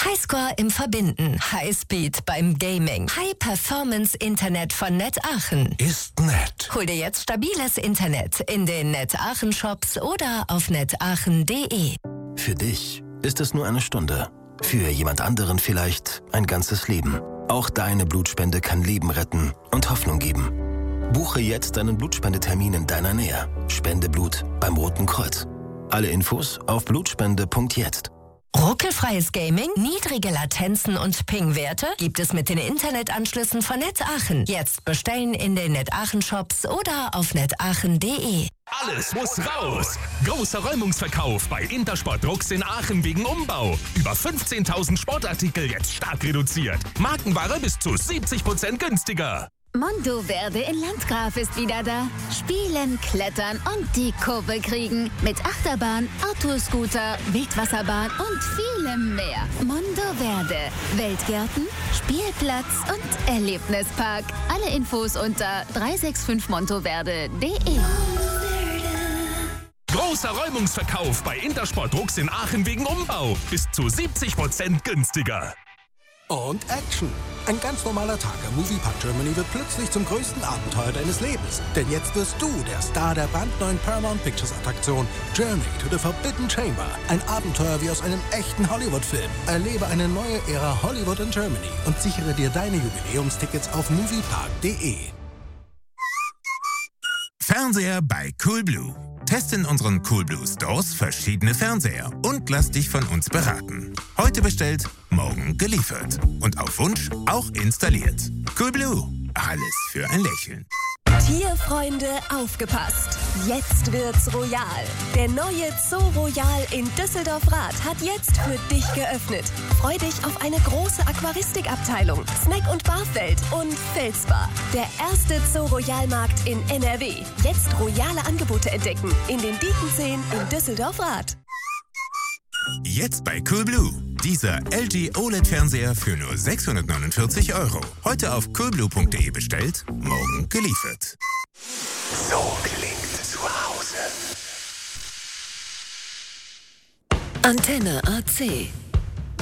Highscore im Verbinden, Highspeed beim Gaming, High-Performance-Internet von Net Aachen. Ist nett. Hol dir jetzt stabiles Internet in den Net Aachen Shops oder auf netaachen.de. Für dich ist es nur eine Stunde. Für jemand anderen vielleicht ein ganzes Leben. Auch deine Blutspende kann Leben retten und Hoffnung geben. Buche jetzt deinen Blutspendetermin in deiner Nähe. Spende Blut beim Roten Kreuz. Alle Infos auf blutspende.jetzt. Ruckelfreies Gaming, niedrige Latenzen und Ping-Werte gibt es mit den Internetanschlüssen von Net Aachen. Jetzt bestellen in den Net Aachen Shops oder auf netaachen.de. Alles muss raus! Großer Räumungsverkauf bei Intersport Drucks in Aachen wegen Umbau. Über 15.000 Sportartikel jetzt stark reduziert. Markenware bis zu 70% günstiger. Monteverde in Landgraf ist wieder da. Spielen, klettern und die Kurve kriegen. Mit Achterbahn, Autoscooter, Wildwasserbahn und vielem mehr. Monteverde. Weltgärten, Spielplatz und Erlebnispark. Alle Infos unter 365monteverde.de. Großer Räumungsverkauf bei Intersport Drucks in Aachen wegen Umbau. Bis zu 70% günstiger. Und Action. Ein ganz normaler Tag am Moviepark Germany wird plötzlich zum größten Abenteuer deines Lebens. Denn jetzt wirst du der Star der brandneuen Paramount Pictures Attraktion Journey to the Forbidden Chamber. Ein Abenteuer wie aus einem echten Hollywood-Film. Erlebe eine neue Ära Hollywood in Germany und sichere dir deine Jubiläumstickets auf moviepark.de. Fernseher bei Coolblue. Teste in unseren Coolblue Stores verschiedene Fernseher und lass dich von uns beraten. Heute bestellt, morgen geliefert. Und auf Wunsch auch installiert. Coolblue. Alles für ein Lächeln. Tierfreunde, aufgepasst! Jetzt wird's royal. Der neue Zoo Royal in Düsseldorf-Rath hat jetzt für dich geöffnet. Freu dich auf eine große Aquaristikabteilung, Snack- und Barfeld und Felsbar. Der erste Zoo Royal-Markt in NRW. Jetzt royale Angebote entdecken in den Diekenzehen in Düsseldorf-Rath. Jetzt bei Coolblue. Dieser LG OLED-Fernseher für nur 649 €. Heute auf coolblue.de bestellt, morgen geliefert. So klingt zu Hause. Antenne AC.